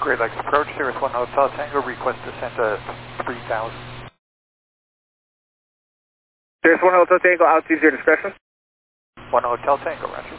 Great Lakes approach, Cirrus 1 Hotel Tango, request descent to 3000. Cirrus 1 Hotel Tango, altitude your discretion. 1 Hotel Tango, roger.